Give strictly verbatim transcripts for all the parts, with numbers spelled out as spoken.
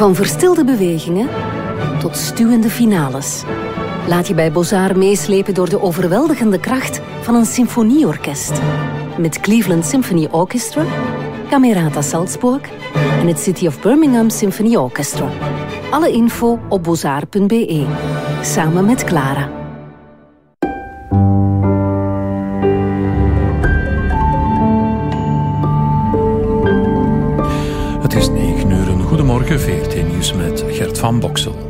Van verstilde bewegingen tot stuwende finales. Laat je bij Bozar meeslepen door de overweldigende kracht van een symfonieorkest. Met Cleveland Symphony Orchestra, Camerata Salzburg en het City of Birmingham Symphony Orchestra. Alle info op bozar punt b e. Samen met Clara. Het is negen uur. Een goedemorgen, V R T Nieuws met Gert van Boksel.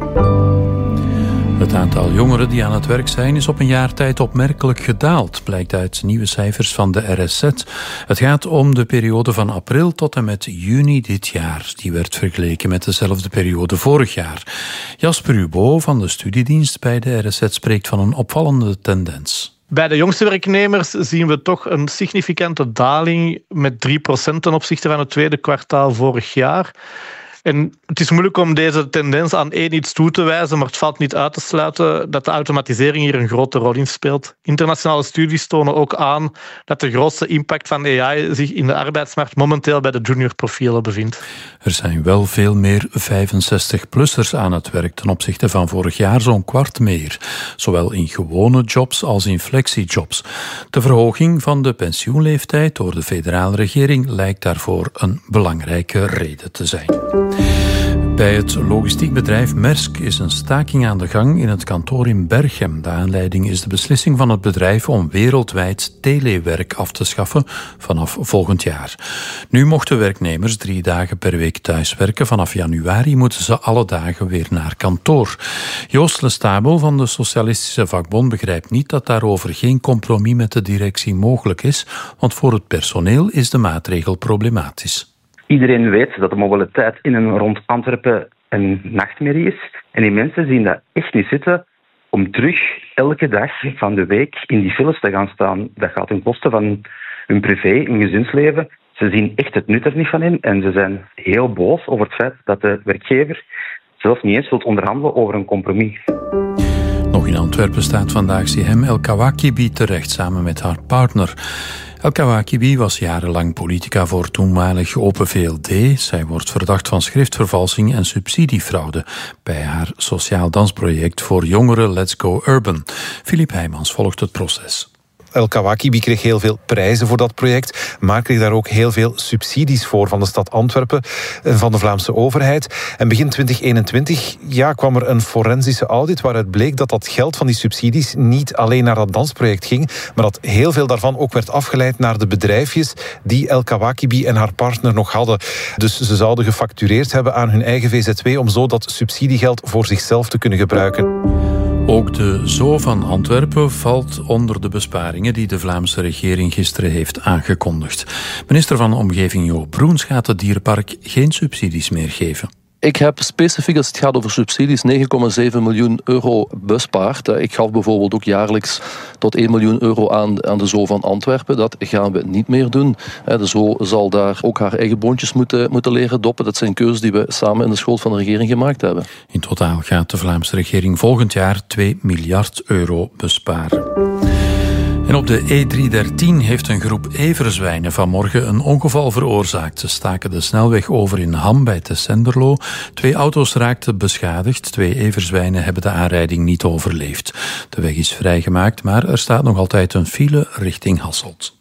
Het aantal jongeren die aan het werk zijn is op een jaar tijd opmerkelijk gedaald, blijkt uit nieuwe cijfers van de R S Z. Het gaat om de periode van april tot en met juni dit jaar. Die werd vergeleken met dezelfde periode vorig jaar. Jasper Hubo van de studiedienst bij de R S Z spreekt van een opvallende tendens. Bij de jongste werknemers zien we toch een significante daling met drie procent ten opzichte van het tweede kwartaal vorig jaar. En het is moeilijk om deze tendens aan één iets toe te wijzen, maar het valt niet uit te sluiten dat de automatisering hier een grote rol in speelt. Internationale studies tonen ook aan dat de grootste impact van A I zich in de arbeidsmarkt momenteel bij de juniorprofielen bevindt. Er zijn wel veel meer vijfenzestig-plussers aan het werk ten opzichte van vorig jaar, zo'n kwart meer. Zowel in gewone jobs als in flexijobs. De verhoging van de pensioenleeftijd door de federale regering lijkt daarvoor een belangrijke reden te zijn. Bij het logistiek bedrijf Maersk is een staking aan de gang in het kantoor in Berchem. De aanleiding is de beslissing van het bedrijf om wereldwijd telewerk af te schaffen vanaf volgend jaar. Nu mochten werknemers drie dagen per week thuiswerken. Vanaf januari moeten ze alle dagen weer naar kantoor. Joost Lestabel van de Socialistische Vakbond begrijpt niet dat daarover geen compromis met de directie mogelijk is, want voor het personeel is de maatregel problematisch. Iedereen weet dat de mobiliteit in en rond Antwerpen een nachtmerrie is. En die mensen zien dat echt niet zitten om terug elke dag van de week in die files te gaan staan. Dat gaat ten koste van hun privé, hun gezinsleven. Ze zien echt het nut er niet van in. En ze zijn heel boos over het feit dat de werkgever zelf niet eens wilt onderhandelen over een compromis. Nog in Antwerpen staat vandaag Sihem El Kawakibi terecht samen met haar partner. El Kawakibi was jarenlang politica voor toenmalig Open V L D. Zij wordt verdacht van schriftvervalsing en subsidiefraude bij haar sociaal dansproject voor jongeren Let's Go Urban. Filip Heijmans volgt het proces. El Kawakibi kreeg heel veel prijzen voor dat project, maar kreeg daar ook heel veel subsidies voor van de stad Antwerpen, van de Vlaamse overheid. En begin twintig eenentwintig ja, kwam er een forensische audit waaruit bleek dat dat geld van die subsidies niet alleen naar dat dansproject ging, maar dat heel veel daarvan ook werd afgeleid naar de bedrijfjes die El Kawakibi en haar partner nog hadden. Dus ze zouden gefactureerd hebben aan hun eigen V Z W om zo dat subsidiegeld voor zichzelf te kunnen gebruiken. Ook de Zoo van Antwerpen valt onder de besparingen die de Vlaamse regering gisteren heeft aangekondigd. Minister van Omgeving Jo Broens gaat het dierenpark geen subsidies meer geven. Ik heb specifiek, als het gaat over subsidies, negen komma zeven miljoen euro bespaard. Ik gaf bijvoorbeeld ook jaarlijks tot één miljoen euro aan, aan de Zoo van Antwerpen. Dat gaan we niet meer doen. De Zoo zal daar ook haar eigen boontjes moeten, moeten leren doppen. Dat zijn keuzes die we samen in de schoot van de regering gemaakt hebben. In totaal gaat de Vlaamse regering volgend jaar twee miljard euro besparen. En op de E driehonderddertien heeft een groep everzwijnen vanmorgen een ongeval veroorzaakt. Ze staken de snelweg over in Ham bij Tessenderlo. Twee auto's raakten beschadigd. Twee everzwijnen hebben de aanrijding niet overleefd. De weg is vrijgemaakt, maar er staat nog altijd een file richting Hasselt.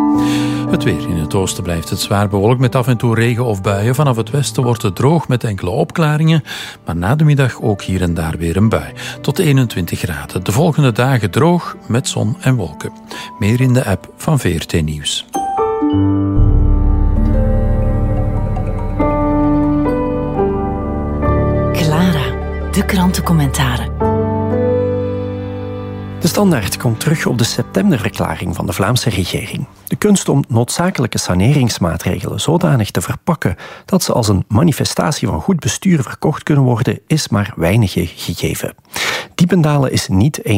Het weer. In het oosten blijft het zwaar bewolkt met af en toe regen of buien. Vanaf het westen wordt het droog met enkele opklaringen. Maar na de middag ook hier en daar weer een bui. Tot eenentwintig graden. De volgende dagen droog met zon en wolken. Meer in de app van V R T Nieuws. Clara, de krantencommentaren. De Standaard komt terug op de septemberverklaring van de Vlaamse regering. De kunst om noodzakelijke saneringsmaatregelen zodanig te verpakken dat ze als een manifestatie van goed bestuur verkocht kunnen worden, is maar weinig gegeven. Diependalen is niet